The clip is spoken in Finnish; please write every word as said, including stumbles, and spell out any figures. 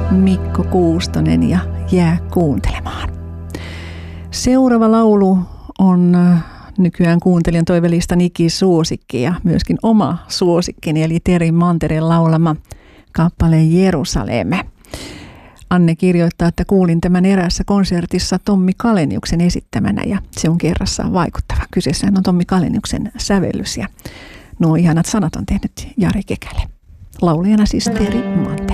Mikko Kuustonen ja Jää kuuntelemaan. Seuraava laulu on nykyään kuuntelijan toivelistan ikisuosikki ja myöskin oma suosikkini, eli Teri Mantereen laulama kappale Jerusalemme. Anne kirjoittaa, että kuulin tämän eräässä konsertissa Tommi Kaleniuksen esittämänä ja se on kerrassaan vaikuttava. Kyseessä on Tommi Kaleniuksen sävellys ja nuo ihanat sanat on tehnyt Jari Kekäle. Laulijana siis Teri Mantere.